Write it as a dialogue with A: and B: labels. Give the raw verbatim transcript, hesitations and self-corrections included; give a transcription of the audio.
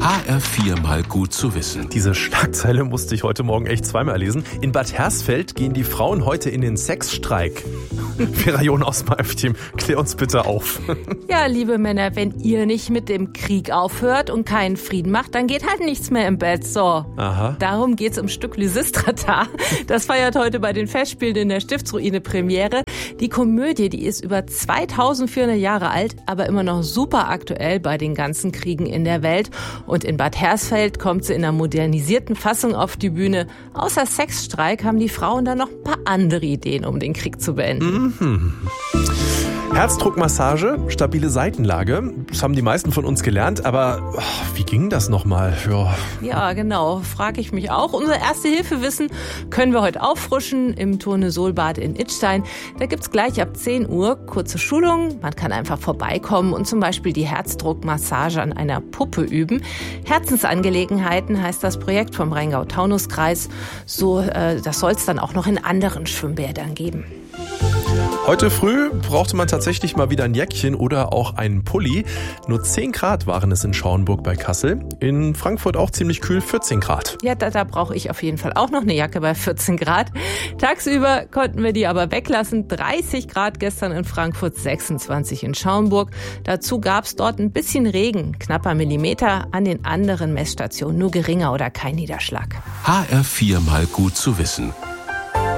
A: H R vier mal gut zu wissen.
B: Diese Schlagzeile musste ich heute Morgen echt zweimal lesen. In Bad Hersfeld gehen die Frauen heute in den Sexstreik. Vera John aus dem A F-Team, klär uns bitte auf.
C: Ja, liebe Männer, wenn ihr nicht mit dem Krieg aufhört und keinen Frieden macht, dann geht halt nichts mehr im Bett. So.
B: Aha.
C: Darum geht's im Stück Lysistrata. Das feiert heute bei den Festspielen in der Stiftsruine Premiere. Die Komödie, die ist über zweitausendvierhundert Jahre alt, aber immer noch super aktuell bei den ganzen Kriegen in der Welt. Und in Bad Hersfeld kommt sie in einer modernisierten Fassung auf die Bühne. Außer Sexstreik haben die Frauen dann noch ein paar andere Ideen, um den Krieg zu beenden.
B: Mhm. Herzdruckmassage, stabile Seitenlage, das haben die meisten von uns gelernt, aber oh, wie ging das nochmal? Ja.
C: ja, genau, frage ich mich auch. Unser Erste-Hilfe-Wissen können wir heute auffrischen im Tourne-Sol-Bad in Idstein. Da gibt's gleich ab zehn Uhr kurze Schulungen. Man kann einfach vorbeikommen und zum Beispiel die Herzdruckmassage an einer Puppe üben. Herzensangelegenheiten heißt das Projekt vom Rheingau-Taunus-Kreis. So, äh, das soll es dann auch noch in anderen Schwimmbädern geben.
B: Heute früh brauchte man tatsächlich mal wieder ein Jäckchen oder auch einen Pulli. Nur zehn Grad waren es in Schauenburg bei Kassel. In Frankfurt auch ziemlich kühl, vierzehn Grad.
C: Ja, da, da brauche ich auf jeden Fall auch noch eine Jacke bei vierzehn Grad. Tagsüber konnten wir die aber weglassen. dreißig Grad gestern in Frankfurt, sechsundzwanzig in Schauenburg. Dazu gab es dort ein bisschen Regen, knapper Millimeter. An den anderen Messstationen nur geringer oder kein Niederschlag.
A: H R vier mal gut zu wissen.